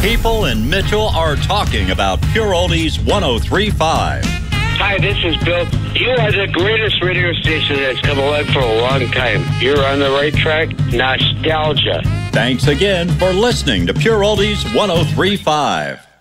People in Mitchell are talking about Pure Oldies 103.5. Hi, this is Bill. You are the greatest radio station that's come along for a long time. You're on the right track. Nostalgia. Thanks again for listening to Pure Oldies 103.5.